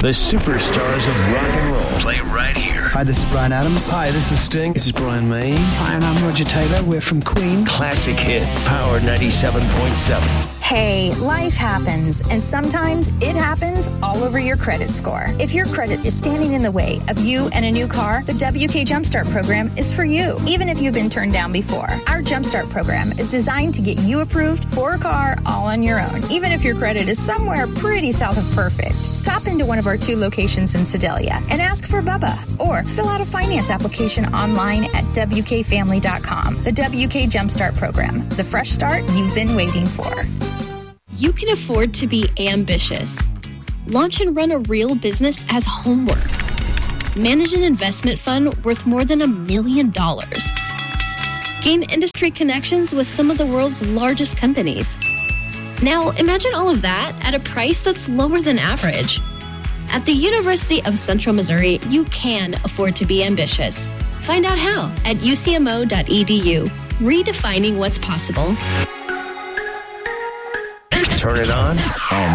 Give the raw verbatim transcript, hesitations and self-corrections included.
The superstars of rock and roll play right here. Hi, this is Bryan Adams. Hi, this is Sting. This is Brian May. Hi, and I'm Roger Taylor. We're from Queen. Classic hits. Power ninety-seven point seven. Hey, life happens, and sometimes it happens all over your credit score. If your credit is standing in the way of you and a new car, the W K Jumpstart program is for you, even if you've been turned down before. Our Jumpstart program is designed to get you approved for a car all on your own, even if your credit is somewhere pretty south of perfect. Stop into one of our two locations in Sedalia and ask for Bubba, or fill out a finance application online at W K family dot com. The W K Jumpstart program, the fresh start you've been waiting for. You can afford to be ambitious. Launch and run a real business as homework. Manage an investment fund worth more than a million dollars. Gain industry connections with some of the world's largest companies. Now, imagine all of that at a price that's lower than average. At the University of Central Missouri, you can afford to be ambitious. Find out how at U C M O dot E D U. Redefining what's possible. Turn it on and